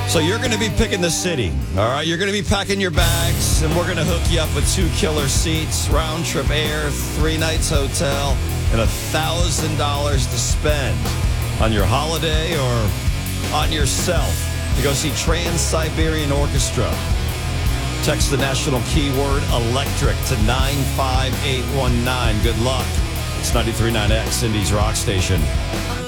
So you're going to be picking the city, all right? You're going to be packing your bags, and we're going to hook you up with 2 killer seats, round-trip air, 3 nights hotel, and $1,000 to spend on your holiday or on yourself to go see Trans-Siberian Orchestra. Text the national keyword electric to 95819. Good luck. It's 93.9X, Indy's Rock Station.